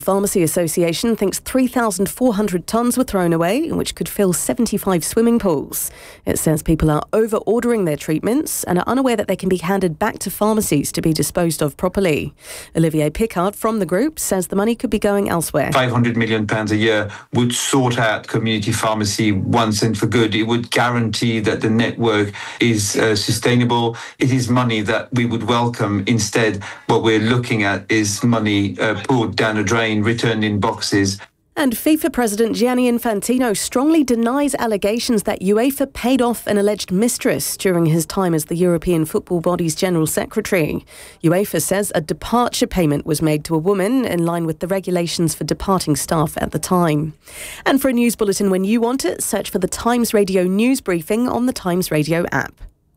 Pharmacy Association thinks 3,400 tonnes were thrown away, which could fill 75 swimming pools. It says people are over-ordering their treatments and are unaware that they can be handed back to pharmacies to be disposed of properly. Olivier Picard from the group says the money could be going elsewhere. £500 million a year would sort out community pharmacy once and for good. It would guarantee that the network is sustainable. It is money that we would welcome. Instead, what we're looking at is money poured down a drain, returned in boxes. And FIFA President Gianni Infantino strongly denies allegations that UEFA paid off an alleged mistress during his time as the European football body's General Secretary. UEFA says a departure payment was made to a woman in line with the regulations for departing staff at the time. And for a news bulletin when you want it, search for the Times Radio News Briefing on the Times Radio app.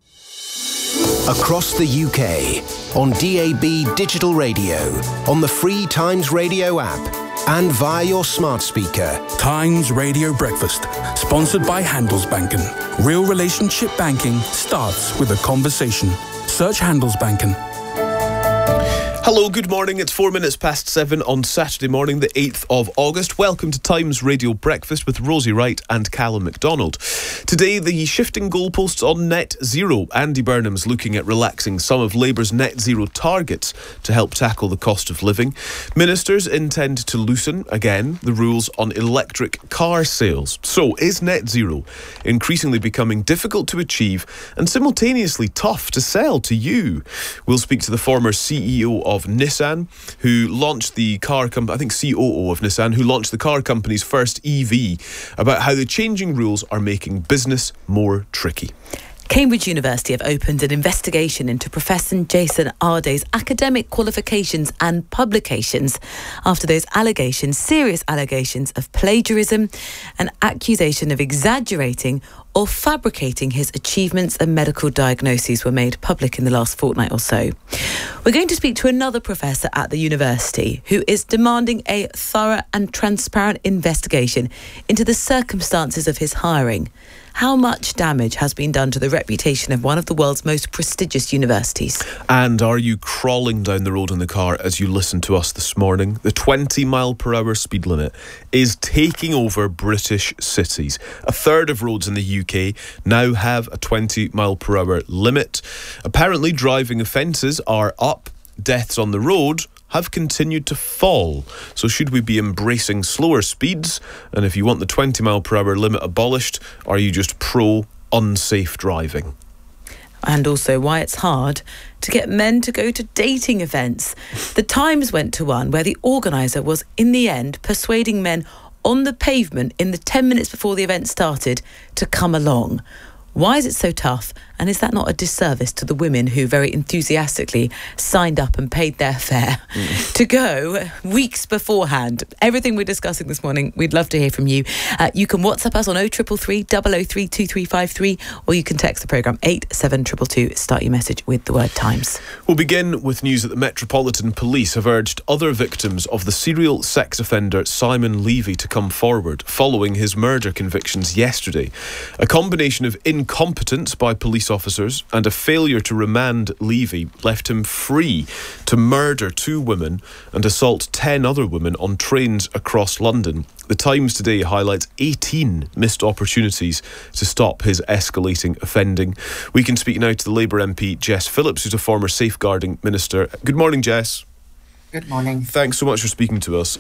Across the UK, on DAB digital radio, on the free Times Radio app, and via your smart speaker. Times Radio Breakfast, sponsored by Handelsbanken. Real relationship banking starts with a conversation. Search Handelsbanken. Hello, good morning. It's 7:04 on Saturday morning, the 8th of August. Welcome to Times Radio Breakfast with Rosie Wright and Callum MacDonald. Today, the shifting goalposts on net zero. Andy Burnham's looking at relaxing some of Labour's net zero targets to help tackle the cost of living. Ministers intend to loosen, again, the rules on electric car sales. So, is net zero increasingly becoming difficult to achieve and simultaneously tough to sell to you? We'll speak to the former CEO of Nissan, who launched the car company, I think COO of Nissan, who launched the car company's first EV, about how the changing rules are making business more tricky. Cambridge University have opened an investigation into Professor Jason Arday's academic qualifications and publications after those allegations, serious allegations of plagiarism and accusation of exaggerating or fabricating his achievements and medical diagnoses were made public in the last fortnight or so. We're going to speak to another professor at the university who is demanding a thorough and transparent investigation into the circumstances of his hiring. How much damage has been done to the reputation of one of the world's most prestigious universities? And are you crawling down the road in the car as you listen to us this morning? The 20 mile per hour speed limit is taking over British cities. A third of roads in the UK now have a 20 mile per hour limit. Apparently, driving offences are up. Deaths on the road have continued to fall. So should we be embracing slower speeds? And if you want the 20 mile per hour limit abolished, are you just pro unsafe driving? And also why it's hard to get men to go to dating events. The Times went to one where the organiser was, in the end, persuading men on the pavement in the 10 minutes before the event started to come along. Why is it so tough? And is that not a disservice to the women who very enthusiastically signed up and paid their fare to go weeks beforehand? Everything we're discussing this morning, we'd love to hear from you. You can WhatsApp us on 0333 003 2353, or you can text the programme 87222. Start your message with the word Times. We'll begin with news that the Metropolitan Police have urged other victims of the serial sex offender Simon Levy to come forward following his murder convictions yesterday. A combination of incompetence by police officers and a failure to remand Levy left him free to murder 2 women and assault 10 other women on trains across London. The Times today highlights 18 missed opportunities to stop his escalating offending. We can speak now to the Labour MP Jess Phillips, who's a former safeguarding minister. Good morning, Jess. Good morning. Thanks so much for speaking to us.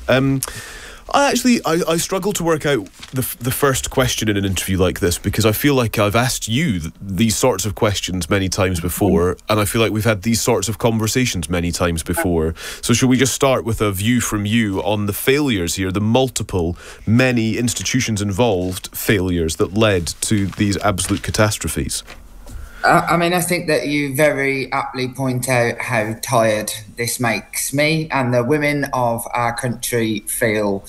I struggle to work out the first question in an interview like this, because I feel like I've asked you these sorts of questions many times before, and I feel like we've had these sorts of conversations many times before. So should we just start with a view from you on the failures here, the many institutions involved failures that led to these absolute catastrophes? I think that you very aptly point out how tired this makes me and the women of our country feel.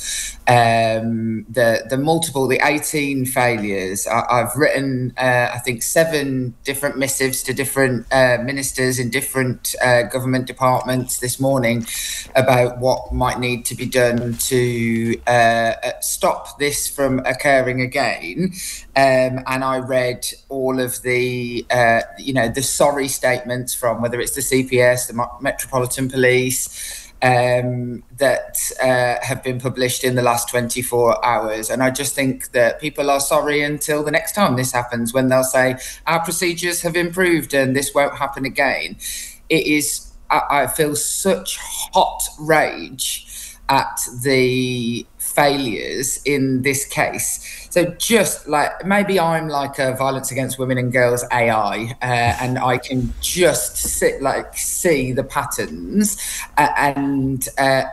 The 18 failures. I've written, I think, 7 different missives to different ministers in different government departments this morning about what might need to be done to stop this from occurring again. And I read all of the sorry statements from whether it's the CPS, the Metropolitan Police, that have been published in the last 24 hours. And I just think that people are sorry until the next time this happens, when they'll say, our procedures have improved and this won't happen again. It is, I feel such hot rage at the failures in this case. So just like, maybe I'm like a violence against women and girls AI, and I can just see the patterns, and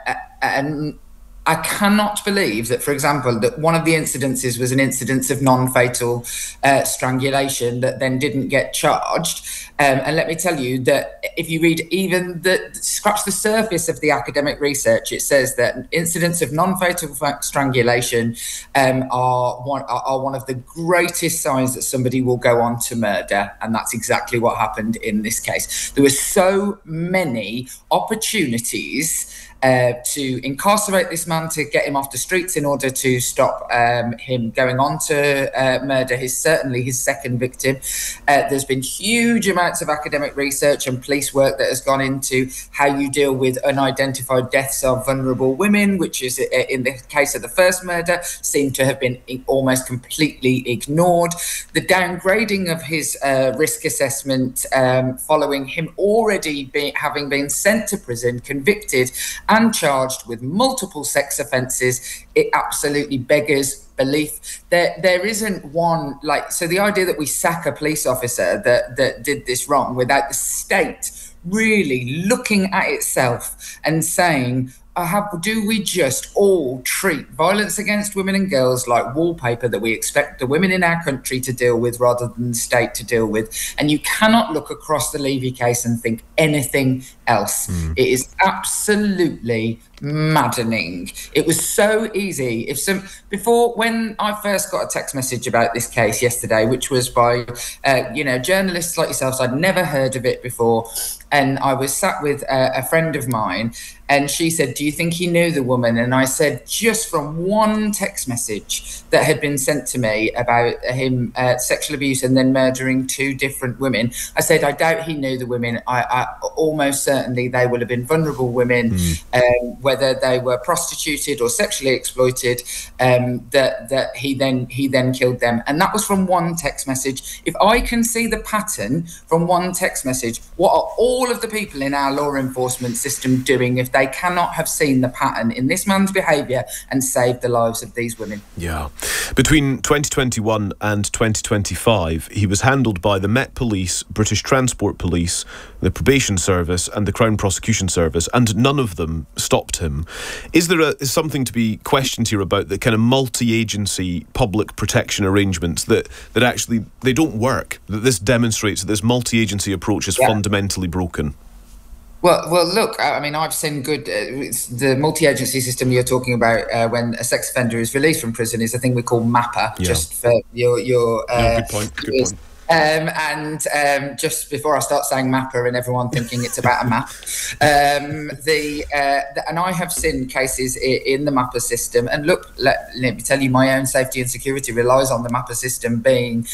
I cannot believe that, for example, that one of the incidences was an incidence of non-fatal strangulation that then didn't get charged. And let me tell you that if you read scratch the surface of the academic research, it says that incidents of non-fatal strangulation are one of the greatest signs that somebody will go on to murder. And that's exactly what happened in this case. There were so many opportunities to incarcerate this man, to get him off the streets in order to stop him going on to murder certainly his second victim. There's been huge amounts of academic research and police work that has gone into how you deal with unidentified deaths of vulnerable women, which is, in the case of the first murder, seemed to have been almost completely ignored. The downgrading of his risk assessment following him already having been sent to prison, convicted and charged with multiple sex offences, it absolutely beggars belief. There isn't one, so the idea that we sack a police officer that did this wrong without the state really looking at itself and saying, do we just all treat violence against women and girls like wallpaper that we expect the women in our country to deal with rather than the state to deal with? And you cannot look across the Levy case and think anything else. It is absolutely maddening. It was so easy. When I first got a text message about this case yesterday, which was by journalists like yourselves, I'd never heard of it before, and I was sat with a friend of mine, and she said, do you think he knew the woman? And I said, just from one text message that had been sent to me about him sexual abuse and then murdering two different women, I said, I doubt he knew the women. I almost certainly they will have been vulnerable women, whether they were prostituted or sexually exploited, that he then killed them. And that was from one text message. If I can see the pattern from one text message, what are all of the people in our law enforcement system doing if they cannot have seen the pattern in this man's behaviour and saved the lives of these women? Yeah. Between 2021 and 2025, he was handled by the Met Police, British Transport Police, the Probation Service and the Crown Prosecution Service, and none of them stopped him. Is there something to be questioned here about the kind of multi-agency public protection arrangements that actually they don't work? That this demonstrates that this multi-agency approach is fundamentally broken? Well, look, I mean, I've seen the multi-agency system you're talking about when a sex offender is released from prison is a thing we call MAPA, just for your good point. And just before I start saying MAPA and everyone thinking it's about a map, and I have seen cases in the MAPA system. And look, let me tell you, my own safety and security relies on the MAPA system being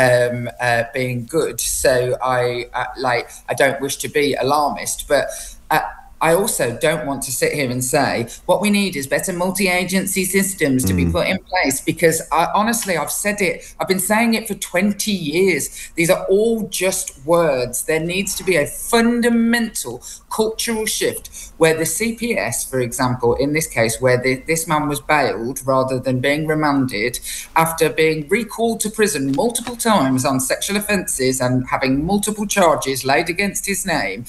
good. So I don't wish to be alarmist, but I also don't want to sit here and say what we need is better multi-agency systems to be put in place, because honestly, I've said it. I've been saying it for 20 years. These are all just words. There needs to be a fundamental cultural shift where the CPS, for example, in this case, where this man was bailed rather than being remanded after being recalled to prison multiple times on sexual offences and having multiple charges laid against his name,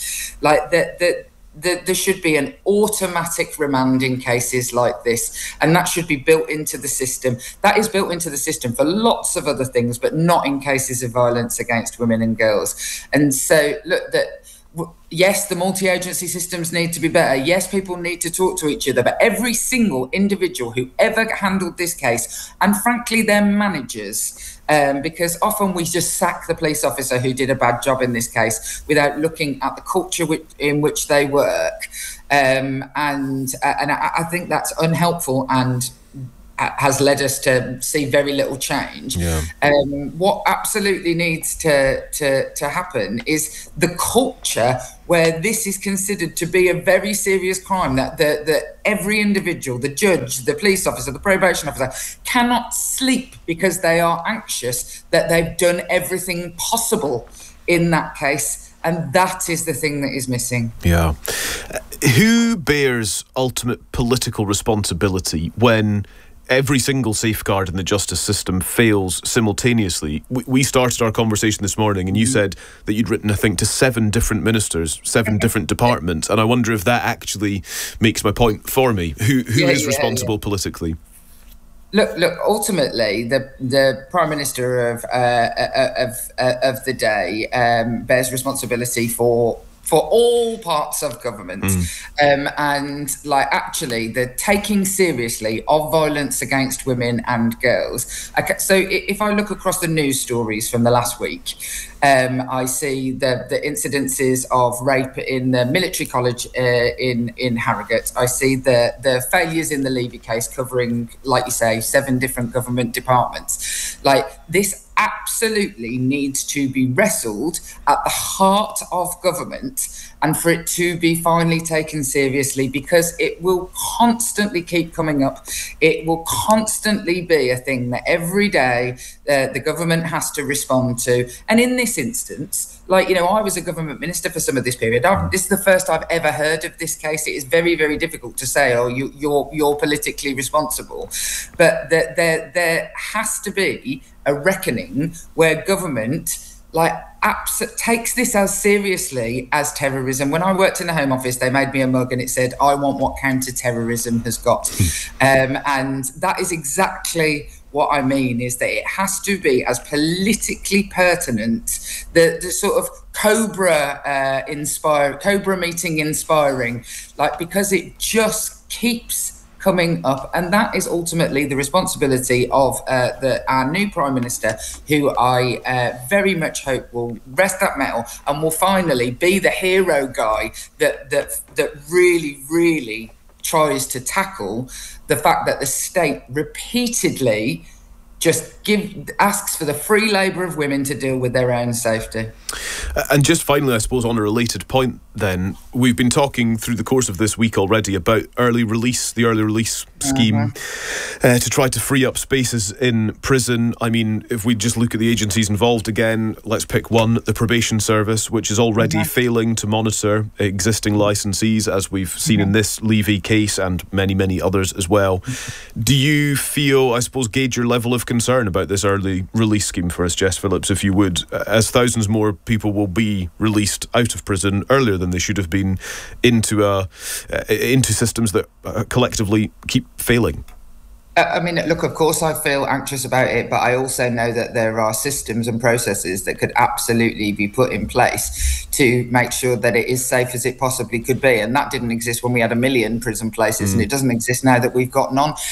there should be an automatic remand in cases like this, and that should be built into the system. That is built into the system for lots of other things, but not in cases of violence against women and girls. And so, look, yes, the multi-agency systems need to be better. Yes, people need to talk to each other, but every single individual who ever handled this case, and frankly, their managers, because often we just sack the police officer who did a bad job in this case without looking at the culture in which they work. And I think that's unhelpful and has led us to see very little change. What absolutely needs to happen is the culture where this is considered to be a very serious crime, that every individual, the judge, the police officer, the probation officer, cannot sleep because they are anxious that they've done everything possible in that case. And that is the thing that is missing. Yeah. Who bears ultimate political responsibility when every single safeguard in the justice system fails simultaneously? We started our conversation this morning and you said that you'd written, I think, to 7 different ministers, 7 different departments. And I wonder if that actually makes my point for me. Who is responsible politically? Look. Ultimately, the Prime Minister of the day bears responsibility for all parts of government, and actually the taking seriously of violence against women and girls. Okay, so if I look across the news stories from the last week, I see the incidences of rape in the military college in Harrogate. I see the failures in the Levy case covering, like you say, 7 different government departments. This absolutely needs to be wrestled at the heart of government and for it to be finally taken seriously, because it will constantly keep coming up. It will constantly be a thing that every day the government has to respond to. And in this instance, I was a government minister for some of this period. This is the first I've ever heard of this case. It is very, very difficult to say, you're politically responsible. But there has to be a reckoning where government takes this as seriously as terrorism. When I worked in the Home Office, they made me a mug and it said, "I want what counter-terrorism has got." And that is exactly what I mean, is that it has to be as politically pertinent, the sort of Cobra meeting inspiring, because it just keeps coming up. And that is ultimately the responsibility of our new Prime Minister, who I very much hope will rest that medal and will finally be the hero guy that really, really tries to tackle the fact that the state repeatedly just asks for the free labour of women to deal with their own safety. And just finally, I suppose, on a related point then, we've been talking through the course of this week already about the early release scheme to try to free up spaces in prison. I mean, if we just look at the agencies involved again, let's pick one, the Probation Service, which is already failing to monitor existing licensees, as we've seen in this Levy case and many, many others as well. Do you feel, I suppose, gauge your level of concern about this early release scheme for us, Jess Phillips, if you would, as thousands more people will be released out of prison earlier than they should have been into systems that collectively keep failing? Look, of course I feel anxious about it, but I also know that there are systems and processes that could absolutely be put in place to make sure that it is safe as it possibly could be. And that didn't exist when we had 1 million prison places, and it doesn't exist now that we've got none.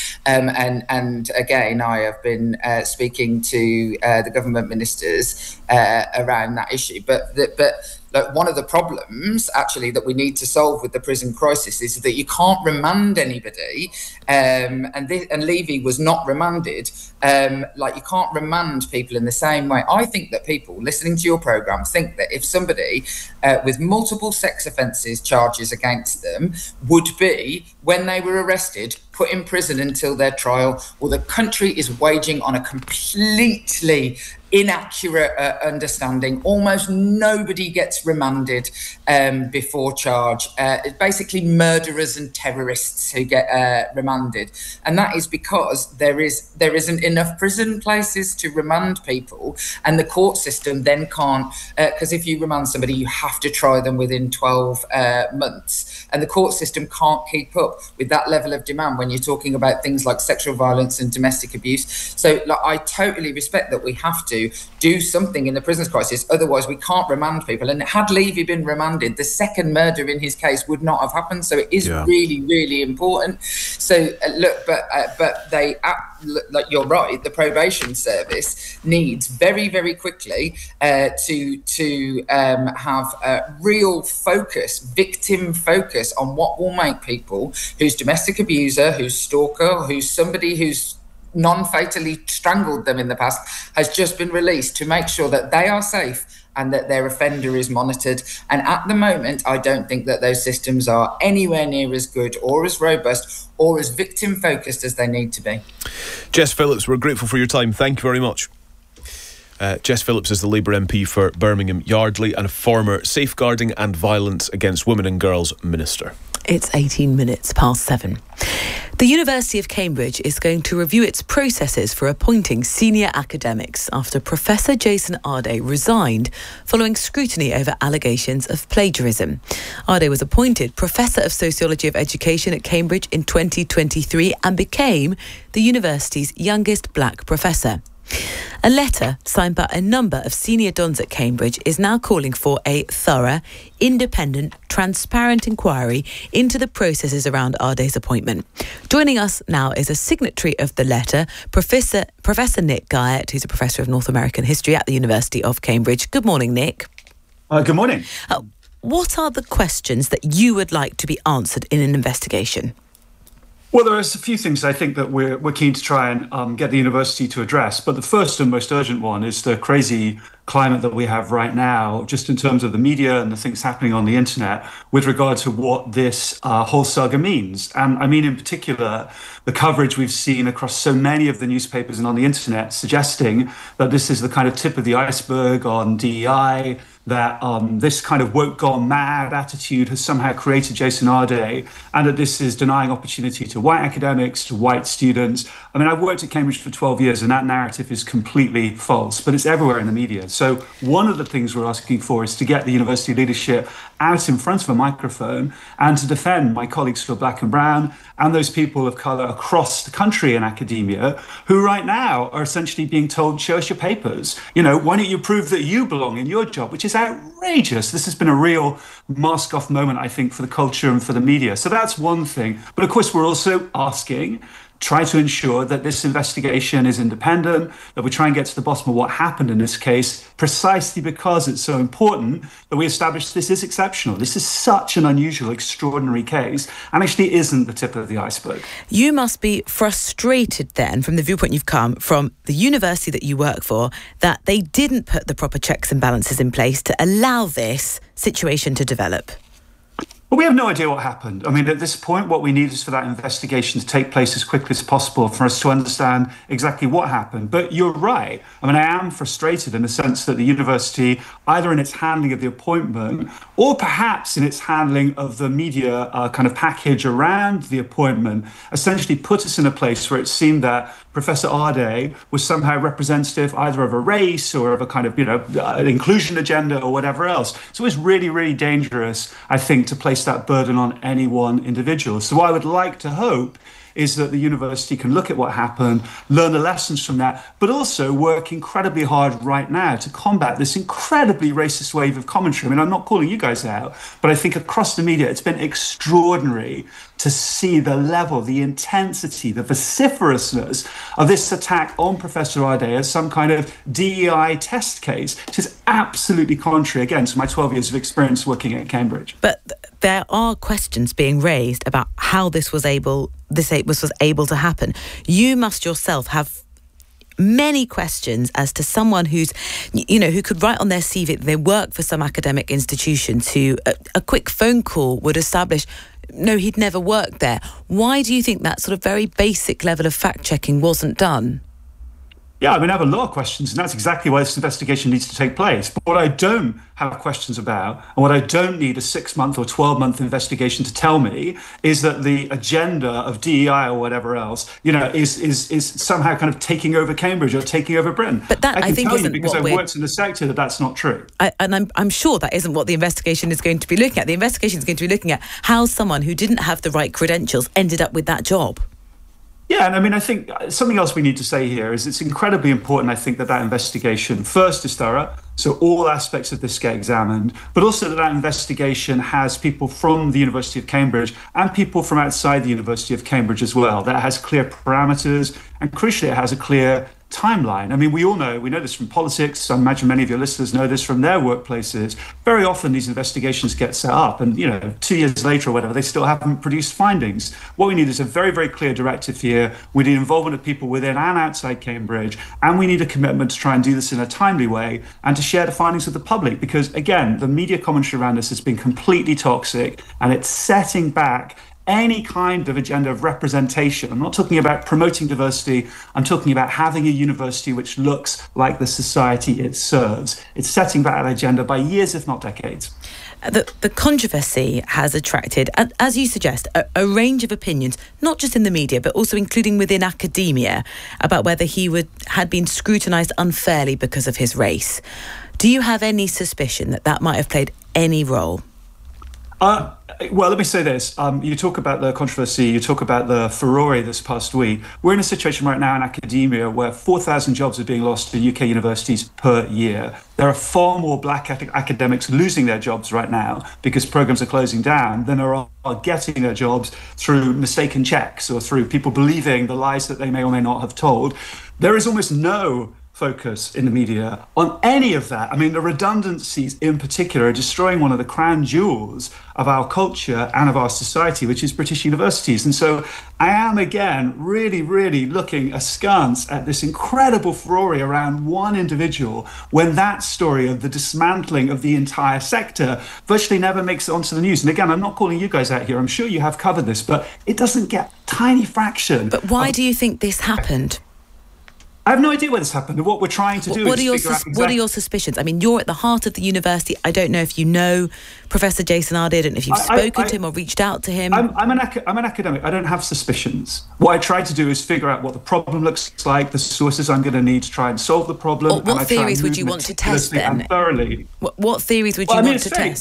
And again, I have been speaking to the government ministers around that issue. But one of the problems actually that we need to solve with the prison crisis is that you can't remand anybody, and Levy was not remanded. You can't remand people in the same way. I think that people listening to your programme think that if somebody with multiple sex offences charges against them would be, when they were arrested, put in prison until their trial, well, the country is waging on a completely inaccurate understanding. Almost nobody gets remanded before charge. It's basically murderers and terrorists who get remanded, and that is because there isn't enough prison places to remand people, and the court system then can't, because if you remand somebody, you have to try them within 12 months, and the court system can't keep up with that level of demand when you're talking about things like sexual violence and domestic abuse. So I totally respect that we have to do something in the prisons crisis, otherwise we can't remand people. And had Levy been remanded, the second murder in his case would not have happened. So it is really, really important. So but they like you're right, the probation service needs very, very quickly to have a real focus, victim focus on what will make people whose domestic abuser, whose stalker, who's somebody who's non-fatally strangled them in the past has just been released, to make sure that they are safe and that their offender is monitored. And at the moment, I don't think that those systems are anywhere near as good or as robust or as victim-focused as they need to be. Jess Phillips, we're grateful for your time. Thank you very much. Jess Phillips is the Labour MP for Birmingham Yardley and a former Safeguarding and Violence Against Women and Girls Minister. It's 18 minutes past 7. The University of Cambridge is going to review its processes for appointing senior academics after Professor Jason Arday resigned following scrutiny over allegations of plagiarism. Arday was appointed Professor of Sociology of Education at Cambridge in 2023 and became the university's youngest black professor. A letter signed by a number of senior dons at Cambridge is now calling for a thorough, independent, transparent inquiry into the processes around Arday's appointment. Joining us now is a signatory of the letter, Professor Nick Guyett, who's a Professor of North American History at the University of Cambridge. Good morning, Nick. Good morning. What are the questions that you would like to be answered in an investigation? Well, there are a few things I think that we're keen to try and get the university to address. But the first and most urgent one is the crazy climate that we have right now, just in terms of the media and the things happening on the internet with regard to what this whole saga means. And I mean, in particular, the coverage we've seen across so many of the newspapers and on the internet suggesting that this is the kind of tip of the iceberg on DEI, that this kind of woke gone mad attitude has somehow created Jason Arday, and that this is denying opportunity to white academics, to white students. I mean, I've worked at Cambridge for 12 years, and that narrative is completely false, but it's everywhere in the media. So one of the things we're asking for is to get the university leadership out in front of a microphone and to defend my colleagues who are black and brown and those people of colour across the country in academia who right now are essentially being told, show us your papers. You know, why don't you prove that you belong in your job, which is outrageous. This has been a real mask-off moment, I think, for the culture and for the media. So that's one thing. But of course, we're also asking, try to ensure that this investigation is independent, that we try and get to the bottom of what happened in this case, precisely because it's so important that we establish this is exceptional. This is such an unusual, extraordinary case, and actually isn't the tip of the iceberg. You must be frustrated then, from the viewpoint you've come from the university that you work for, that they didn't put the proper checks and balances in place to allow this situation to develop. Well, we have no idea what happened. I mean, at this point, what we need is for that investigation to take place as quickly as possible for us to understand exactly what happened. But you're right. I mean, I am frustrated in the sense that the university, either in its handling of the appointment or perhaps in its handling of the media kind of package around the appointment, essentially put us in a place where it seemed that Professor Arday was somehow representative either of a race or of a kind of, an inclusion agenda or whatever else. So it's really, really dangerous, I think, to place that burden on any one individual. So what I would like to hope is that the university can look at what happened, learn the lessons from that, but also work incredibly hard right now to combat this incredibly racist wave of commentary. I mean, I'm not calling you guys out, but I think across the media, it's been extraordinary to see the level, the intensity, the vociferousness of this attack on Professor Arday as some kind of DEI test case, which is absolutely contrary, again, to my 12 years of experience working at Cambridge. But there are questions being raised about how this was able to happen. You must yourself have many questions as to someone who's, who could write on their CV that they work for some academic institutions, who a quick phone call would establish, no, he'd never worked there. Why do you think that sort of very basic level of fact-checking wasn't done? Yeah, I mean, I have a lot of questions, and that's exactly why this investigation needs to take place. But what I don't have questions about, and what I don't need a 6-month or 12-month investigation to tell me, is that the agenda of DEI or whatever else, is somehow kind of taking over Cambridge or taking over Britain. But that, I think, isn't because I've worked in the sector, that's not true. I'm sure that isn't what the investigation is going to be looking at. The investigation is going to be looking at how someone who didn't have the right credentials ended up with that job. Yeah, and I mean, I think something else we need to say here is it's incredibly important, I think, that investigation first is thorough, so all aspects of this get examined, but also that investigation has people from the University of Cambridge and people from outside the University of Cambridge as well, that has clear parameters, and crucially, it has a clear timeline. I mean, we know this from politics. I imagine many of your listeners know this from their workplaces. Very often these investigations get set up and, 2 years later or whatever, they still haven't produced findings. What we need is a very, very clear directive here. We need involvement of people within and outside Cambridge, and we need a commitment to try and do this in a timely way and to share the findings with the public, because, again, the media commentary around this has been completely toxic, and it's setting back any kind of agenda of representation. I'm not talking about promoting diversity. I'm talking about having a university which looks like the society it serves. It's setting back that agenda by years, if not decades. The controversy has attracted, as you suggest, a range of opinions, not just in the media, but also including within academia, about whether he had been scrutinised unfairly because of his race. Do you have any suspicion that might have played any role? Well, let me say this. You talk about the controversy, you talk about the furore this past week. We're in a situation right now in academia where 4,000 jobs are being lost in UK universities per year. There are far more black academics losing their jobs right now because programs are closing down than are getting their jobs through mistaken checks or through people believing the lies that they may or may not have told. There is almost no focus in the media on any of that. I mean, the redundancies in particular are destroying one of the crown jewels of our culture and of our society, which is British universities. And so I am, again, really, really looking askance at this incredible furore around one individual when that story of the dismantling of the entire sector virtually never makes it onto the news. And again, I'm not calling you guys out here. I'm sure you have covered this, but it doesn't get a tiny fraction. But why do you think this happened? I have no idea where this happened. What we're trying to do is figure out exactly... What are your suspicions? I mean, you're at the heart of the university. I don't know if you know Professor Jason Ardie. I don't know if you've spoken to him or reached out to him. I'm an academic. I don't have suspicions. What I try to do is figure out what the problem looks like, the sources I'm going to need to try and solve the problem. What theories would you want to test then? Thoroughly. What theories would you want to test?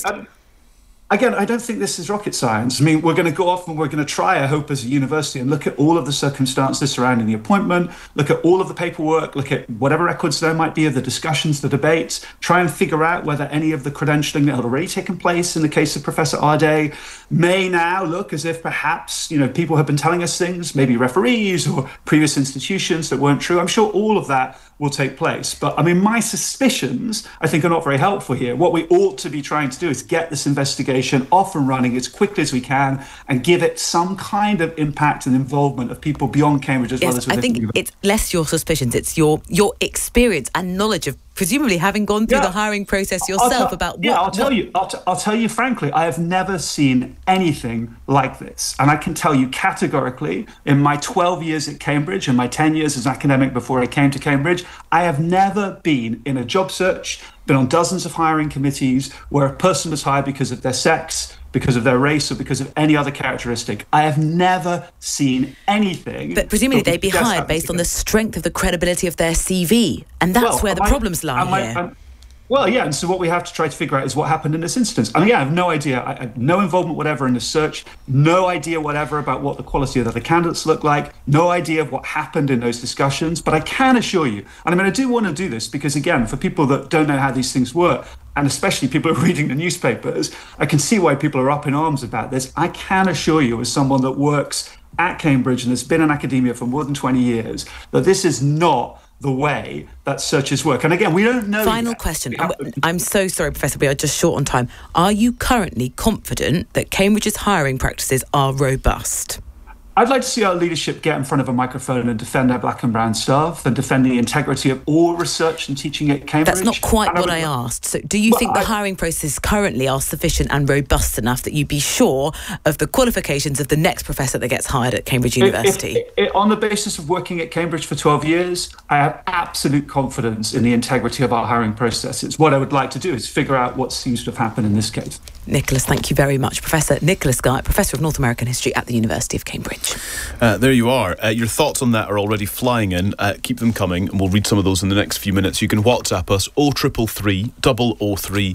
Again, I don't think this is rocket science. I mean, we're going to go off and we're going to try, I hope, as a university and look at all of the circumstances surrounding the appointment, look at all of the paperwork, look at whatever records there might be of the discussions, the debates, try and figure out whether any of the credentialing that had already taken place in the case of Professor Ardie may now look as if perhaps, people have been telling us things, maybe referees or previous institutions that weren't true. I'm sure all of that will take place. But I mean, my suspicions, I think, are not very helpful here. What we ought to be trying to do is get this investigation off and running as quickly as we can and give it some kind of impact and involvement of people beyond Cambridge as well as within. I think it's less your suspicions, it's your experience and knowledge of presumably having gone through the hiring process yourself I'll tell you frankly, I have never seen anything like this. And I can tell you categorically, in my 12 years at Cambridge and my 10 years as an academic before I came to Cambridge, I have never been in a job search, been on dozens of hiring committees where a person was hired because of their sex, because of their race, or because of any other characteristic. I have never seen anything. But presumably they'd be hired based on the strength of the credibility of their CV. And that's where the problems lie here. Well, yeah, and so what we have to try to figure out is what happened in this instance. I mean, I have no idea. I have no involvement whatever in the search, no idea whatever about what the quality of the other candidates look like, no idea of what happened in those discussions. But I can assure you, and I mean, I do want to do this because, again, for people that don't know how these things work, and especially people who are reading the newspapers, I can see why people are up in arms about this. I can assure you, as someone that works at Cambridge and has been in academia for more than 20 years, that this is not the way that searches work. And again, we don't know. Final question. I'm so sorry, Professor, we are just short on time. Are you currently confident that Cambridge's hiring practices are robust? I'd like to see our leadership get in front of a microphone and defend our black and brown staff and defend the integrity of all research and teaching at Cambridge. That's not quite what I asked. So do you think the hiring processes currently are sufficient and robust enough that you'd be sure of the qualifications of the next professor that gets hired at Cambridge University? On the basis of working at Cambridge for 12 years, I have absolute confidence in the integrity of our hiring processes. What I would like to do is figure out what seems to have happened in this case. Nicholas, thank you very much. Professor Nicholas Guy, Professor of North American History at the University of Cambridge. There you are. Your thoughts on that are already flying in. Keep them coming, and we'll read some of those in the next few minutes. You can WhatsApp us 0333 003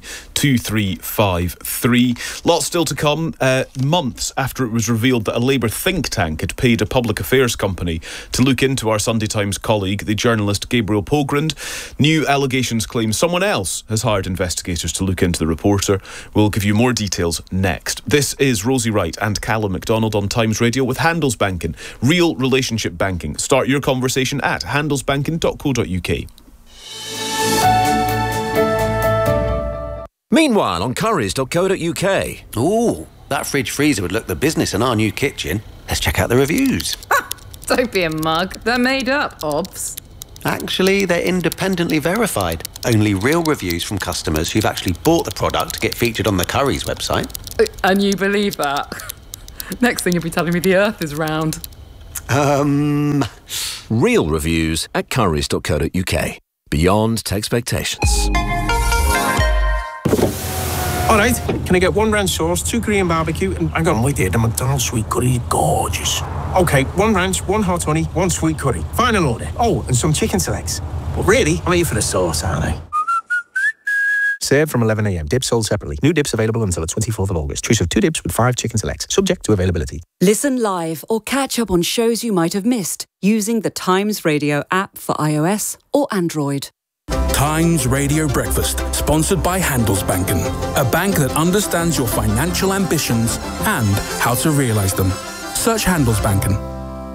2353. Lots still to come. Months after it was revealed that a Labour think tank had paid a public affairs company to look into our Sunday Times colleague, the journalist Gabriel Pogrund, new allegations claim someone else has hired investigators to look into the reporter. We'll give you more details next. This is Rosie Wright and Callum McDonald on Times Radio with Handelsbanken, real relationship banking. Start your conversation at handelsbanken.co.uk. Meanwhile, on currys.co.uk. Ooh, that fridge freezer would look the business in our new kitchen. Let's check out the reviews. Don't be a mug. They're made up, Obs. Actually, they're independently verified. Only real reviews from customers who've actually bought the product get featured on the Currys website. And you believe that? Next thing you'll be telling me the Earth is round. Real reviews at currys.co.uk. Beyond expectations. All right, can I get 1 ranch sauce, 2 Korean barbecue, and hang on, wait there, the McDonald's sweet curry is gorgeous. Okay, 1 ranch, 1 hot honey, 1 sweet curry. Final order. Oh, and some chicken selects. But really, I'm here for the sauce, aren't I? Served from 11 a.m. Dips sold separately. New dips available until the 24th of August. Choice of 2 dips with 5 chicken selects. Subject to availability. Listen live or catch up on shows you might have missed using the Times Radio app for iOS or Android. Times Radio Breakfast, sponsored by Handelsbanken, a bank that understands your financial ambitions and how to realise them. Search Handelsbanken.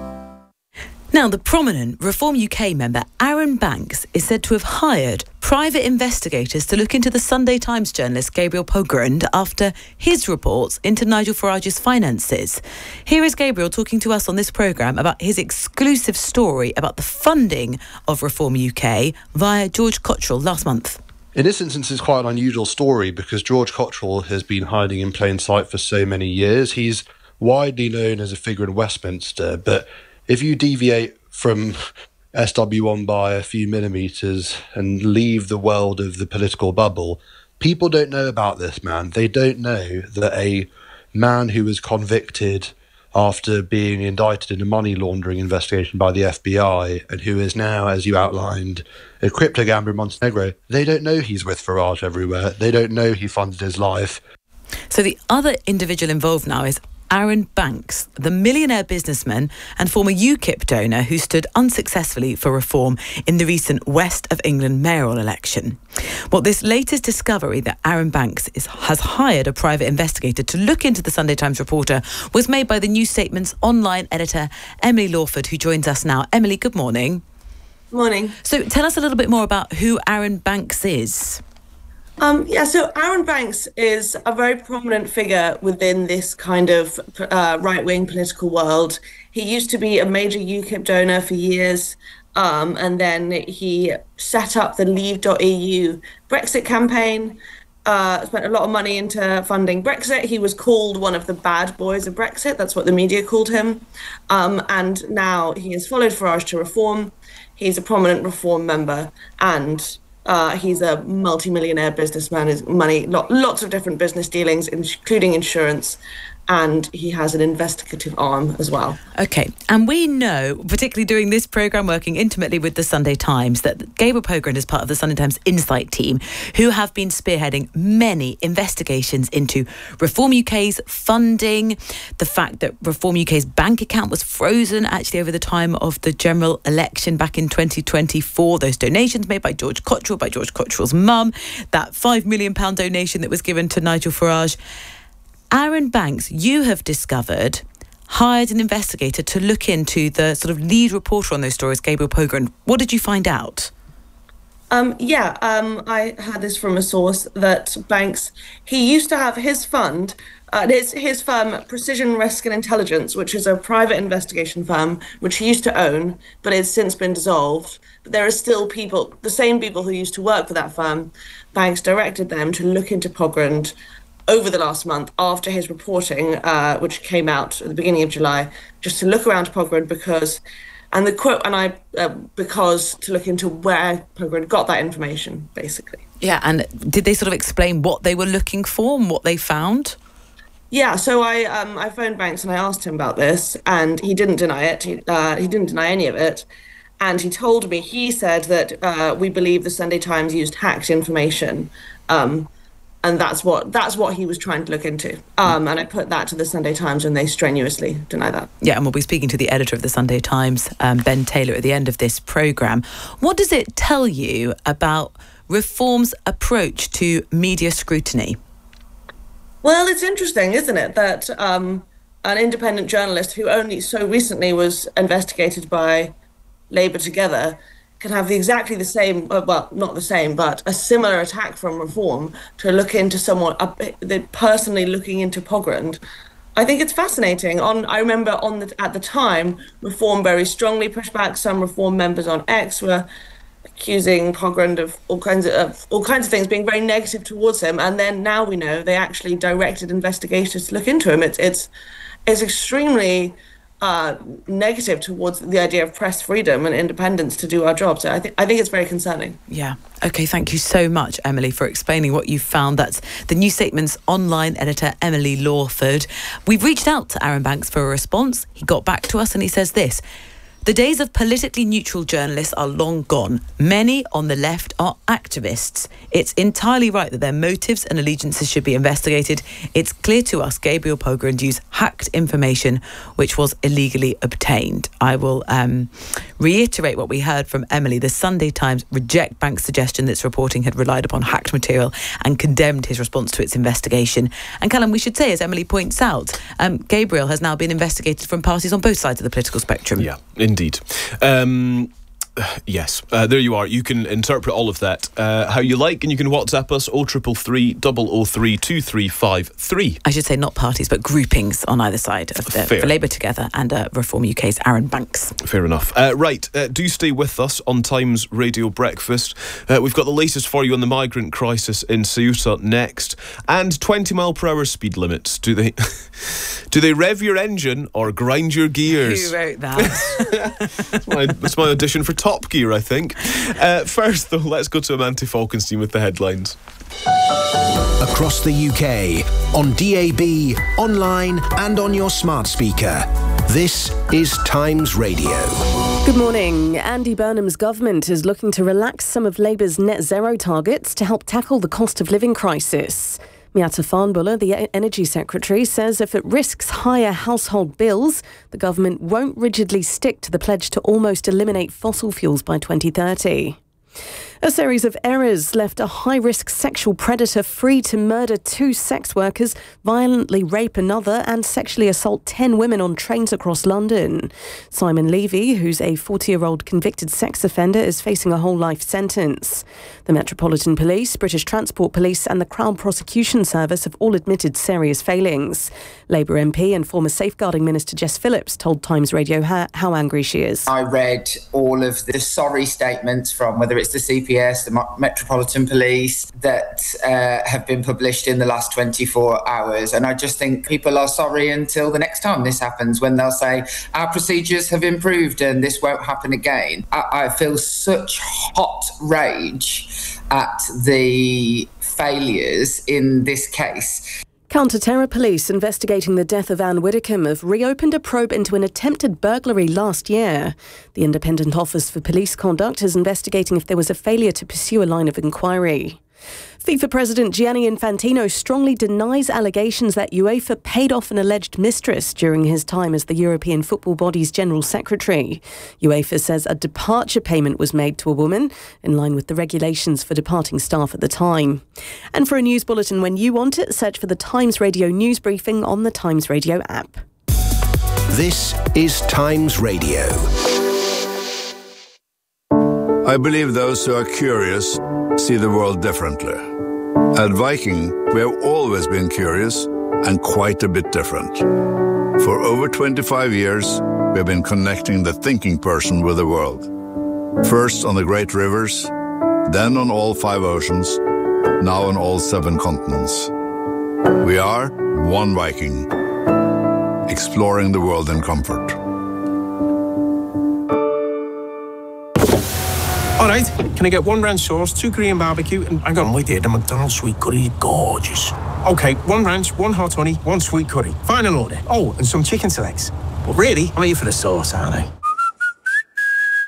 Now, the prominent Reform UK member Aaron Banks is said to have hired private investigators to look into the Sunday Times journalist Gabriel Pogrund after his reports into Nigel Farage's finances. Here is Gabriel talking to us on this programme about his exclusive story about the funding of Reform UK via George Cottrell last month. In this instance, it's quite an unusual story because George Cottrell has been hiding in plain sight for so many years. He's widely known as a figure in Westminster, but if you deviate from SW1 by a few millimetres and leave the world of the political bubble, people don't know about this man. They don't know that a man who was convicted after being indicted in a money laundering investigation by the FBI and who is now, as you outlined, a crypto gambler in Montenegro, they don't know he's with Farage everywhere. They don't know he funded his life. So the other individual involved now is Aaron Banks, the millionaire businessman and former UKIP donor who stood unsuccessfully for Reform in the recent West of England mayoral election. Well, this latest discovery that Aaron Banks has hired a private investigator to look into the Sunday Times reporter was made by the New Statement's online editor, Emily Lawford, who joins us now. Emily, good morning. Morning. So tell us a little bit more about who Aaron Banks is. So Aaron Banks is a very prominent figure within this kind of right-wing political world. He used to be a major UKIP donor for years, and then he set up the Leave.eu Brexit campaign, spent a lot of money into funding Brexit. He was called one of the bad boys of Brexit. That's what the media called him. And now he has followed Farage to Reform. He's a prominent Reform member, and he's a multi-millionaire businessman, his money, lots of different business dealings, including insurance, and he has an investigative arm as well. OK, and we know, particularly doing this programme, working intimately with the Sunday Times, that Gabriel Pogrund is part of the Sunday Times Insight team, who have been spearheading many investigations into Reform UK's funding, the fact that Reform UK's bank account was frozen actually over the time of the general election back in 2024, those donations made by George Cottrell, by George Cottrell's mum, that £5 million donation that was given to Nigel Farage. Aaron Banks, you have discovered, hired an investigator to look into the sort of lead reporter on those stories, Gabriel Pogrund. What did you find out? I had this from a source that Banks, he used to have his fund, his firm Precision Risk and Intelligence, which is a private investigation firm, which he used to own, but it's since been dissolved. But there are still people, the same people who used to work for that firm. Banks directed them to look into Pogrund over the last month after his reporting, which came out at the beginning of July, just to look around Pogrund because to look into where Pogrund got that information, basically. Yeah, and did they sort of explain what they were looking for and what they found? Yeah, so I phoned Banks and I asked him about this, and he didn't deny it. He didn't deny any of it. And he told me, he said that we believe the Sunday Times used hacked information And that's what he was trying to look into. And I put that to the Sunday Times, and they strenuously deny that. Yeah, and we'll be speaking to the editor of the Sunday Times, Ben Taylor, at the end of this programme. What does it tell you about Reform's approach to media scrutiny? Well, it's interesting, isn't it, that an independent journalist who only so recently was investigated by Labour Together can have exactly the same, well, not the same, but a similar attack from Reform to look into someone, personally looking into Pogrund. I think it's fascinating. I remember at the time, Reform very strongly pushed back. Some Reform members on X were accusing Pogrund of all kinds of things, being very negative towards him. And then now we know they actually directed investigators to look into him. It's extremely negative towards the idea of press freedom and independence to do our job. So I think it's very concerning. Yeah. Okay, thank you so much, Emily, for explaining what you found. That's the New Statement's online editor, Emily Lawford. We've reached out to Arron Banks for a response. He got back to us and he says this: "The days of politically neutral journalists are long gone. Many on the left are activists. It's entirely right that their motives and allegiances should be investigated. It's clear to us Gabriel Pogrund used hacked information which was illegally obtained." I will reiterate what we heard from Emily. The Sunday Times reject Banks' suggestion that its reporting had relied upon hacked material and condemned his response to its investigation. And Callum, we should say, as Emily points out, Gabriel has now been investigated from parties on both sides of the political spectrum. Yeah, indeed. Yes, there you are. You can interpret all of that how you like, and you can WhatsApp us 0333 003 2353. I should say not parties, but groupings on either side of for Labour Together and Reform UK's Arron Banks. Fair enough. Right, do stay with us on Times Radio Breakfast. We've got the latest for you on the migrant crisis in Ceuta next, and 20-mile-per-hour speed limits. Do they rev your engine or grind your gears? Who wrote that? That's my audition for Top Gear, I think. First, though, let's go to Amanda Falkenstein with the headlines. Across the UK, on DAB, online and on your smart speaker. This is Times Radio. Good morning. Andy Burnham's government is looking to relax some of Labour's net zero targets to help tackle the cost of living crisis. Miatta Fahnbulleh, the Energy Secretary, says if it risks higher household bills, the government won't rigidly stick to the pledge to almost eliminate fossil fuels by 2030. A series of errors left a high-risk sexual predator free to murder 2 sex workers, violently rape another and sexually assault 10 women on trains across London. Simon Levy, who's a 40-year-old convicted sex offender, is facing a whole life sentence. The Metropolitan Police, British Transport Police and the Crown Prosecution Service have all admitted serious failings. Labour MP and former Safeguarding Minister Jess Phillips told Times Radio how angry she is. I read all of the sorry statements from whether it's the CPS, the Metropolitan Police, that have been published in the last 24 hours. And I just think people are sorry until the next time this happens, when they'll say, our procedures have improved and this won't happen again. I feel such hot rage at the failures in this case. Counter-terror police investigating the death of Anne Widdecombe have reopened a probe into an attempted burglary last year. The Independent Office for Police Conduct is investigating if there was a failure to pursue a line of inquiry. FIFA President Gianni Infantino strongly denies allegations that UEFA paid off an alleged mistress during his time as the European football body's General Secretary. UEFA says a departure payment was made to a woman, in line with the regulations for departing staff at the time. And for a news bulletin when you want it, search for the Times Radio news briefing on the Times Radio app. This is Times Radio. I believe those who are curious see the world differently. At Viking, we have always been curious and quite a bit different. For over 25 years, we have been connecting the thinking person with the world. First on the great rivers, then on all 5 oceans, now on all 7 continents. We are one Viking, exploring the world in comfort. All right, can I get 1 ranch sauce, 2 Korean barbecue, and hang on, wait here, the McDonald's sweet curry is gorgeous. Okay, 1 ranch, 1 hot honey, 1 sweet curry. Final order. Oh, and some chicken selects. But really, I'm here for the sauce, aren't I?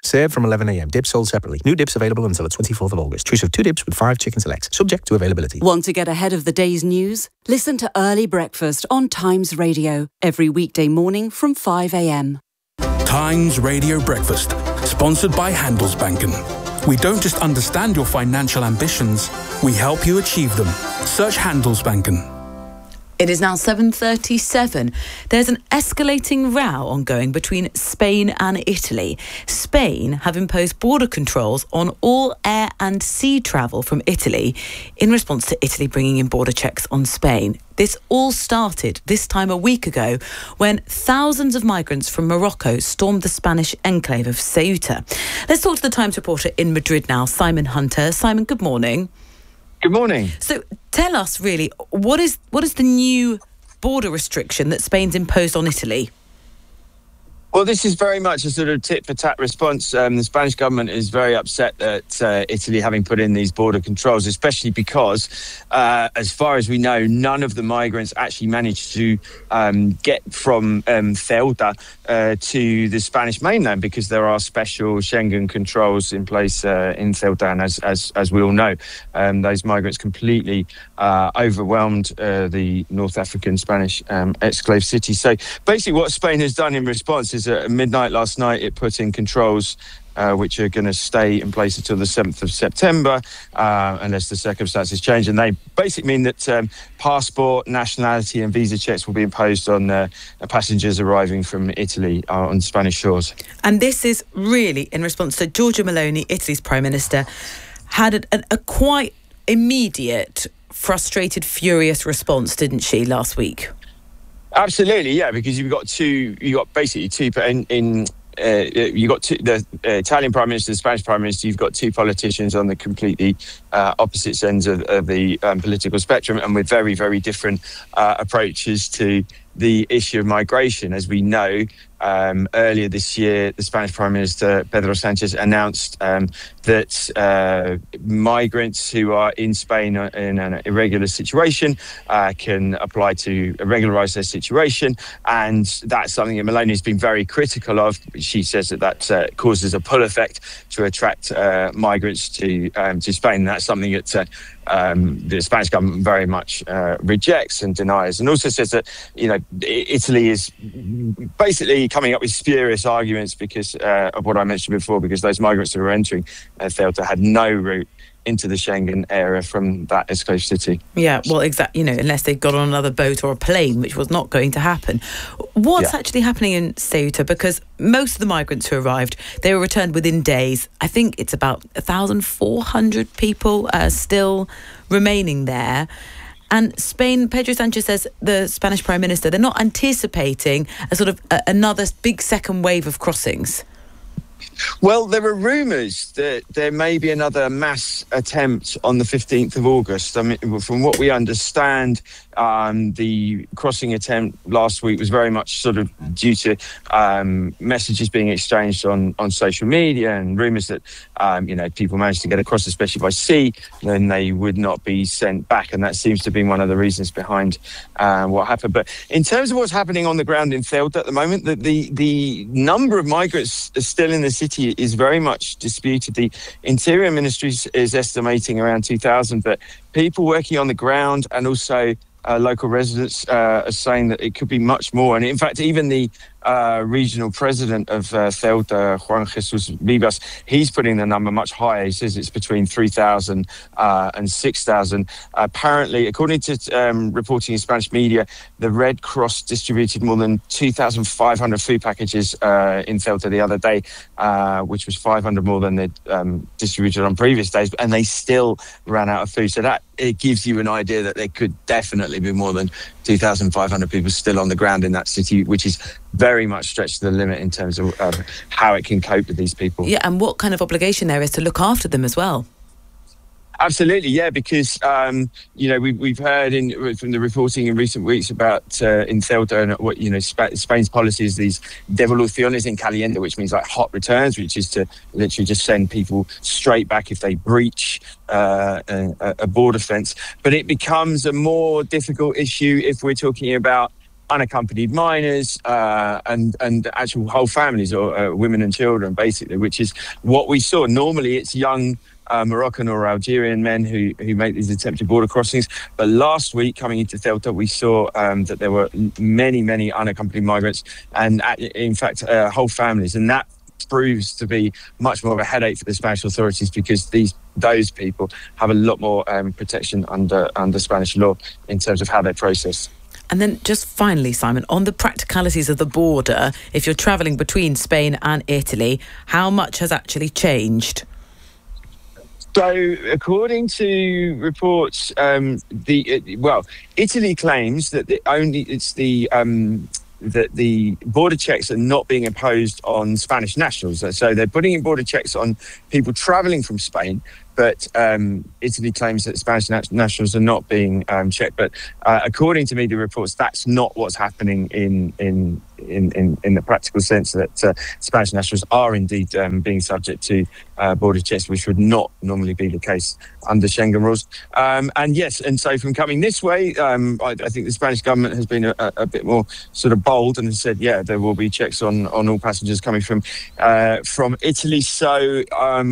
Served from 11 a.m. Dips sold separately. New dips available until the 24th of August. Choose of 2 dips with 5 chicken selects. Subject to availability. Want to get ahead of the day's news? Listen to Early Breakfast on Times Radio every weekday morning from 5 a.m. Times Radio Breakfast, sponsored by Handelsbanken. We don't just understand your financial ambitions, we help you achieve them. Search Handelsbanken. It is now 7:37. There's an escalating row ongoing between Spain and Italy. Spain have imposed border controls on all air and sea travel from Italy in response to Italy bringing in border checks on Spain. This all started this time a week ago when thousands of migrants from Morocco stormed the Spanish enclave of Ceuta. Let's talk to the Times reporter in Madrid now, Simon Hunter. Simon, good morning. Good morning. So tell us really, what is the new border restriction that Spain's imposed on Italy? Well, this is very much a sort of tit-for-tat response. The Spanish government is very upset at Italy having put in these border controls, especially because, as far as we know, none of the migrants actually managed to get from Ceuta to the Spanish mainland, because there are special Schengen controls in place in Ceuta. And as we all know, those migrants completely overwhelmed the North African Spanish exclave city. So basically what Spain has done in response is at midnight last night, it put in controls which are going to stay in place until the 7th of September, unless the circumstances change. And they basically mean that passport, nationality and visa checks will be imposed on passengers arriving from Italy on Spanish shores. And this is really in response to Giorgia Meloni, Italy's Prime Minister, had a quite immediate, frustrated, furious response, didn't she, last week? Absolutely, yeah, because you've got the Italian Prime Minister, the Spanish Prime Minister. You've got two politicians on the completely opposite ends of the political spectrum, and with very, very different approaches to the issue of migration. As we know, earlier this year, the Spanish Prime Minister, Pedro Sánchez, announced that migrants who are in Spain in an irregular situation can apply to regularise their situation. And that's something that Meloni has been very critical of. She says that causes a pull effect to attract migrants to Spain. And that's something that the Spanish government very much rejects and denies, and also says that, you know, Italy is basically coming up with spurious arguments because of what I mentioned before, because those migrants who were entering Ceuta had no route into the Schengen area from that exclave city. Yeah, well, exactly. You know, unless they got on another boat or a plane, which was not going to happen. What's actually happening in Ceuta? Because most of the migrants who arrived, they were returned within days. I think it's about 1,400 people still remaining there. And Spain, Pedro Sánchez says, the Spanish Prime Minister, they're not anticipating a sort of another big second wave of crossings. Well, there are rumours that there may be another mass attempt on the 15th of August. I mean, from what we understand, the crossing attempt last week was very much sort of due to messages being exchanged on social media and rumours that, people managed to get across, especially by sea, then they would not be sent back. And that seems to have been one of the reasons behind what happened. But in terms of what's happening on the ground in Ceuta at the moment, the number of migrants still in the city is very much disputed. The Interior Ministry is estimating around 2,000, but people working on the ground and also local residents are saying that it could be much more. And in fact, even the regional president of Ceuta, Juan Jesus Vivas, he's putting the number much higher. He says it's between 3,000 and 6,000. Apparently, according to reporting in Spanish media, the Red Cross distributed more than 2,500 food packages in Ceuta the other day, which was 500 more than they'd distributed on previous days, and they still ran out of food. So that it gives you an idea that there could definitely be more than 2,500 people still on the ground in that city, which is very much stretched to the limit in terms of how it can cope with these people. Yeah, and what kind of obligation there is to look after them as well. Absolutely, yeah, because, we've heard from the reporting in recent weeks about in Ceuta and what, Spain's policy is these devoluciones en caliente, which means like hot returns, which is to literally just send people straight back if they breach a border fence. But it becomes a more difficult issue if we're talking about unaccompanied minors and actual whole families or women and children, basically, which is what we saw. Normally, it's young Moroccan or Algerian men who make these attempted border crossings. But last week, coming into Ceuta, we saw that there were many unaccompanied migrants and, in fact, whole families. And that proves to be much more of a headache for the Spanish authorities because those people have a lot more protection under Spanish law in terms of how they're processed. And then just finally, Simon, on the practicalities of the border, if you're travelling between Spain and Italy, how much has actually changed? So, according to reports, Italy claims that the border checks are not being imposed on Spanish nationals. So they're putting in border checks on people travelling from Spain, but Italy claims that Spanish nationals are not being checked. But according to media reports, that's not what's happening in the practical sense, that Spanish nationals are indeed being subject to border checks, which would not normally be the case under Schengen rules. And so from coming this way, I think the Spanish government has been a bit more sort of bold and has said, there will be checks on all passengers coming from Italy. So,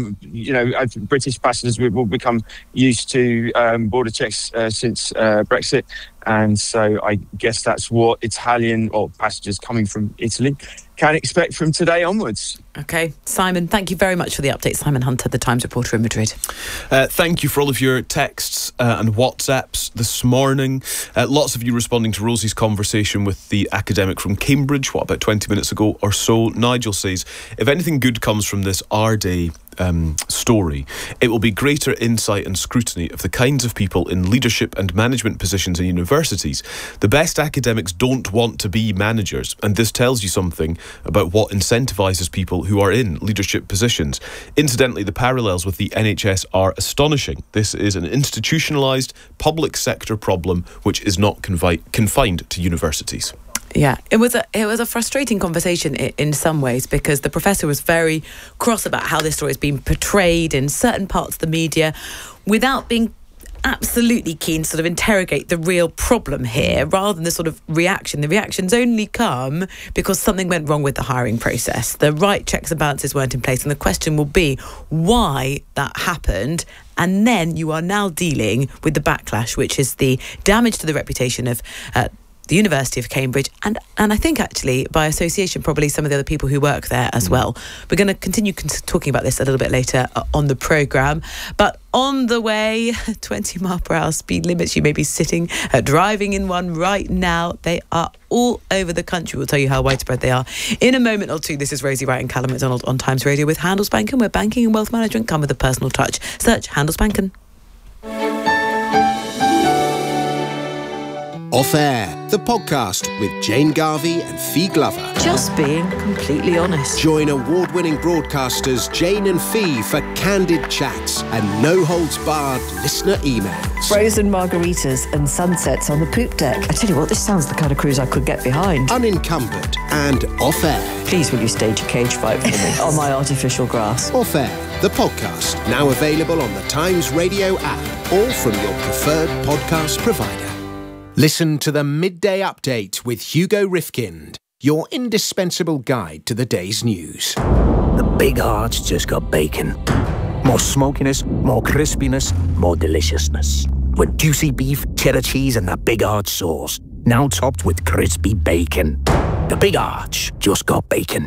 British passengers will become used to border checks since Brexit. And so I guess that's what Italian or passengers coming from Italy can expect from today onwards. OK. Simon, thank you very much for the update. Simon Hunter, the Times reporter in Madrid. Thank you for all of your texts and WhatsApps this morning. Lots of you responding to Rosie's conversation with the academic from Cambridge, about 20 minutes ago or so. Nigel says, if anything good comes from this R-Day story, it will be greater insight and scrutiny of the kinds of people in leadership and management positions in universities. The best academics don't want to be managers, and this tells you something about what incentivises people who are in leadership positions. Incidentally, the parallels with the NHS are astonishing. This is an institutionalised public sector problem which is not confined to universities. Yeah, it was a frustrating conversation in some ways, because the professor was very cross about how this story has been portrayed in certain parts of the media without being absolutely keen to sort of interrogate the real problem here, rather than the sort of reaction. The reactions only come because something went wrong with the hiring process. The right checks and balances weren't in place, and the question will be why that happened. And then you are now dealing with the backlash, which is the damage to the reputation of the University of Cambridge, and I think actually by association probably some of the other people who work there as well. We're going to continue talking about this a little bit later on the programme. But on the way, 20 mile per hour speed limits. You may be sitting, driving in one right now. They are all over the country. We'll tell you how widespread they are in a moment or two. This is Rosie Wright and Callum McDonald on Times Radio with Handelsbanken, where banking and wealth management come with a personal touch. Search Handelsbanken. Off Air, the podcast with Jane Garvey and Fee Glover. Just being completely honest. Join award-winning broadcasters Jane and Fee for candid chats and no-holds-barred listener emails. Frozen margaritas and sunsets on the poop deck. I tell you what, this sounds the kind of cruise I could get behind. Unencumbered and Off Air. Please will you stage a cage fight for me on my artificial grass. Off Air, the podcast, now available on the Times Radio app or from your preferred podcast provider. Listen to the Midday Update with Hugo Rifkind, your indispensable guide to the day's news. The Big Heart's just got bacon. More smokiness, more crispiness, more deliciousness. With juicy beef, cheddar cheese and that Big Heart sauce. Now topped with crispy bacon. The Big Arch just got bacon.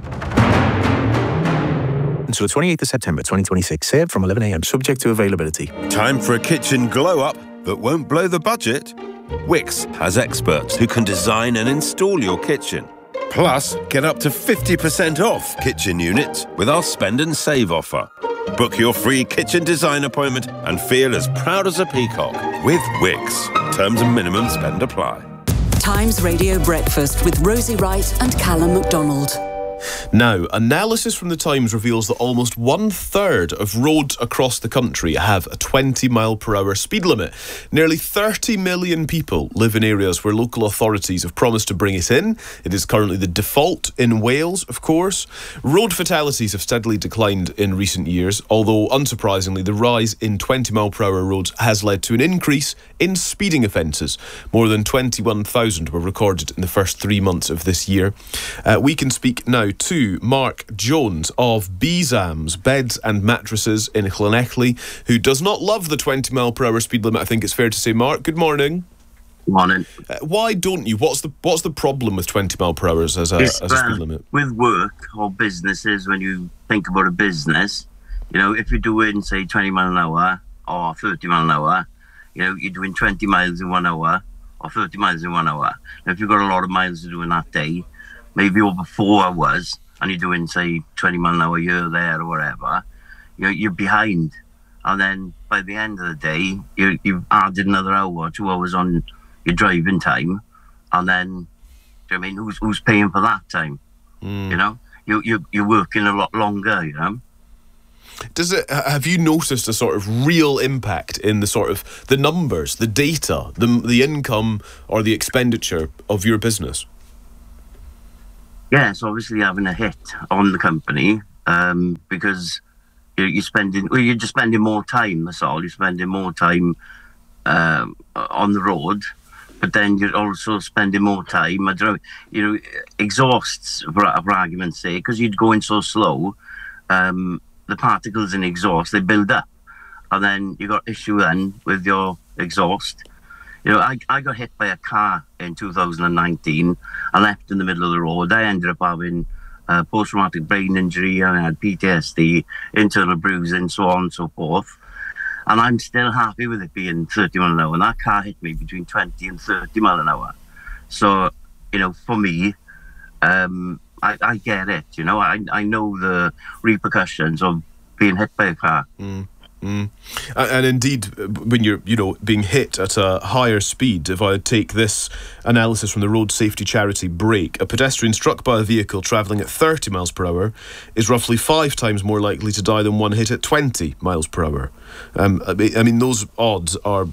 Until the 28th of September 2026. Served from 11 a.m. subject to availability. Time for a kitchen glow-up that won't blow the budget? Wix has experts who can design and install your kitchen. Plus, get up to 50% off kitchen units with our Spend and Save offer. Book your free kitchen design appointment and feel as proud as a peacock with Wix. Terms and minimum spend apply. Times Radio Breakfast with Rosie Wright and Callum McDonald. Now, analysis from the Times reveals that almost 1/3 of roads across the country have a 20-mile-per-hour speed limit. Nearly 30 million people live in areas where local authorities have promised to bring it in. It is currently the default in Wales, of course. Road fatalities have steadily declined in recent years, although, unsurprisingly, the rise in 20-mile-per-hour roads has led to an increase in speeding offences. More than 21,000 were recorded in the first 3 months of this year. We can speak now to Mark Jones of BZAMS, Beds and Mattresses in Llanelli, who does not love the 20-mile-per-hour speed limit, I think it's fair to say. Mark, good morning. Morning. Why don't you? What's the problem with 20 mile per hour as a speed limit? With work or businesses, when you think about a business, if you're doing, say, 20 mile an hour or 30 mile an hour, you're doing 20 miles in 1 hour or 30 miles in 1 hour. Now, if you've got a lot of miles to do in that day, maybe over 4 hours, and you're doing, say, 20 mile an hour here, there, or whatever, you're behind. And then by the end of the day, you've added another hour or 2 hours on your driving time, and then, who's paying for that time? You're working a lot longer. Have you noticed a sort of real impact in the sort of the numbers, the data, the income or the expenditure of your business? Yeah, it's obviously having a hit on the company because you're just spending more time. That's all. You're spending more time on the road. But then you're also spending more time, exhausts, for argument's sake, because you're going so slow, the particles in exhaust, they build up. And then you got issue then with your exhaust. I got hit by a car in 2019. I left in the middle of the road. I ended up having post-traumatic brain injury, and I had PTSD, internal bruising, so on and so forth. And I'm still happy with it being 30 mile an hour. And that car hit me between 20 and 30 mile an hour. So, for me, I get it. I know the repercussions of being hit by a car. And indeed, when you're, being hit at a higher speed, if I take this analysis from the road safety charity Break, a pedestrian struck by a vehicle travelling at 30 miles per hour is roughly 5 times more likely to die than one hit at 20 miles per hour. Those odds are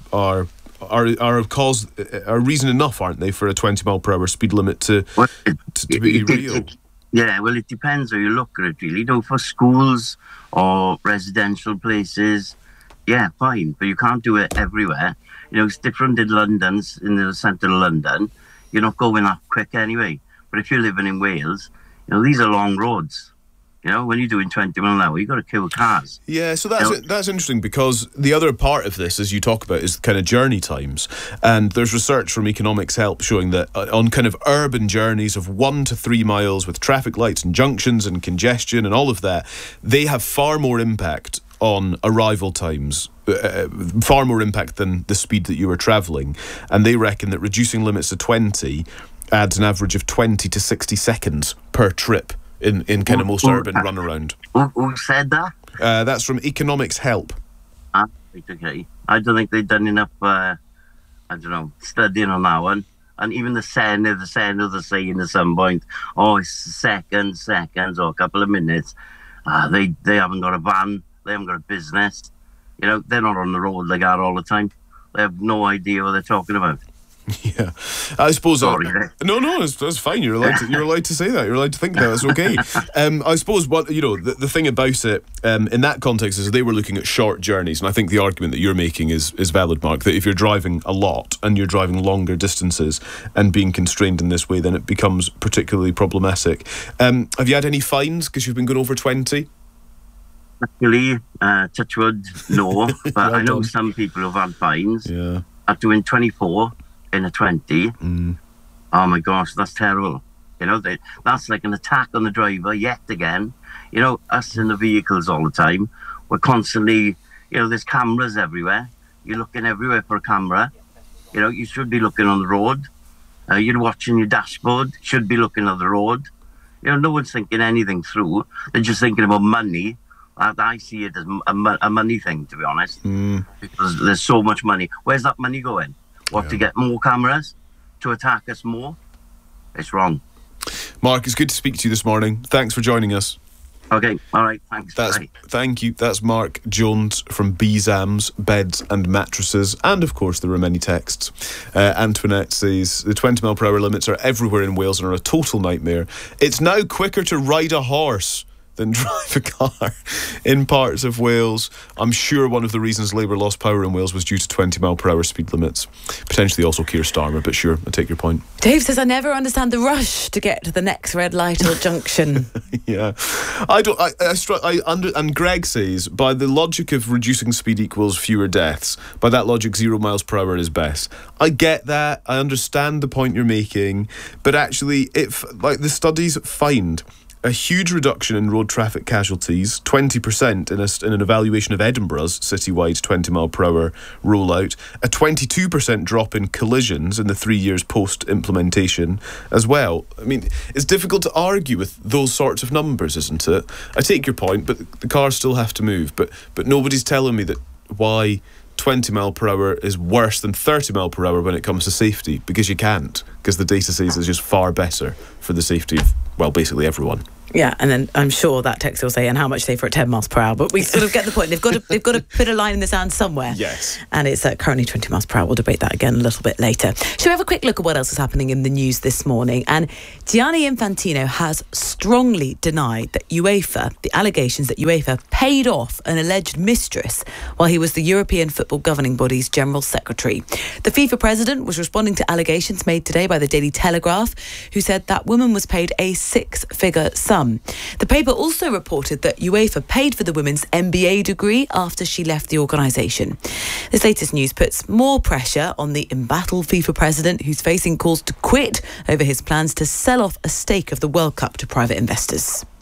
reason enough, aren't they, for a 20 mile per hour speed limit to be real? Yeah, well, it depends how you look at it, really. For schools or residential places, yeah, fine. But you can't do it everywhere. It's different in London, in the centre of London. You're not going that quick anyway. But if you're living in Wales, these are long roads. When you're doing 20 mile an hour, you've got to kill cars. Yeah, so that's interesting, because the other part of this, as you talk about, is kind of journey times. And there's research from Economics Help showing that on kind of urban journeys of 1 to 3 miles with traffic lights and junctions and congestion and all of that, they have far more impact on arrival times, far more impact than the speed that you were travelling. And they reckon that reducing limits to 20 adds an average of 20 to 60 seconds per trip in kind of most urban runaround. Who said that? That's from Economics Help. Okay. I don't think they've done enough, studying on that one. And even the Senedd are saying at some point, it's seconds, or a couple of minutes. They haven't got a van, they haven't got a business. They're not on the road like that all the time. They have no idea what they're talking about. Yeah, I suppose. Sorry. No, that's fine. You're allowed to say that. You're allowed to think that. That's okay. I suppose the thing about it in that context is they were looking at short journeys, and I think the argument that you're making is valid, Mark. That if you're driving a lot and you're driving longer distances and being constrained in this way, then it becomes particularly problematic. Have you had any fines because you've been going over 20? Luckily, touch wood, no. But well, I know some people have had fines. Yeah. At doing 24. In a 20, Oh my gosh, that's terrible. That's like an attack on the driver yet again. Us in the vehicles all the time, we're constantly, there's cameras everywhere. You're looking everywhere for a camera. You should be looking on the road. You're watching your dashboard, should be looking on the road. No one's thinking anything through. They're just thinking about money. I see it as a money thing, to be honest, because there's so much money. Where's that money going? To get more cameras? To attack us more? It's wrong. Mark, it's good to speak to you this morning. Thanks for joining us. Okay, all right, thanks. Thank you. That's Mark Jones from BZAMS, Beds and Mattresses. And, of course, there are many texts. Antoinette says, the 20 mile per hour limits are everywhere in Wales and are a total nightmare. It's now quicker to ride a horse than drive a car in parts of Wales. I'm sure one of the reasons Labour lost power in Wales was due to 20 mile per hour speed limits. Potentially also Keir Starmer, but sure, I take your point. Dave says, I never understand the rush to get to the next red light or junction. Yeah. And Greg says, by the logic of reducing speed equals fewer deaths, by that logic 0 miles per hour is best. I get that. I understand the point you're making. But actually, the studies find a huge reduction in road traffic casualties, 20% in an evaluation of Edinburgh's citywide 20 mile per hour rollout, a 22% drop in collisions in the 3 years post-implementation as well. I mean, it's difficult to argue with those sorts of numbers, isn't it? I take your point, but the cars still have to move. But nobody's telling me that why 20 mile per hour is worse than 30 mile per hour when it comes to safety, because you can't, because the data says it's just far better for the safety of, well, basically everyone. Yeah, and then I'm sure that text will say, and how much safer at 10 miles per hour. But we sort of get the point. They've got to put a line in the sand somewhere. Yes. And it's currently 20 miles per hour. We'll debate that again a little bit later. Shall we have a quick look at what else is happening in the news this morning? And Gianni Infantino has strongly denied that the allegations that UEFA paid off an alleged mistress while he was the European Football Governing Body's General Secretary. The FIFA president was responding to allegations made today by the Daily Telegraph, who said that woman was paid a six-figure sum. The paper also reported that UEFA paid for the women's MBA degree after she left the organisation. This latest news puts more pressure on the embattled FIFA president, who's facing calls to quit over his plans to sell off a stake of the World Cup to private investors.